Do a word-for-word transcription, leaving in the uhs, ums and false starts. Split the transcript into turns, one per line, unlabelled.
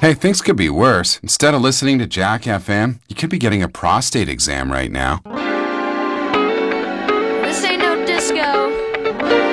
Hey, things could be worse. Instead of listening to Jack F M, you could be getting a prostate exam right now.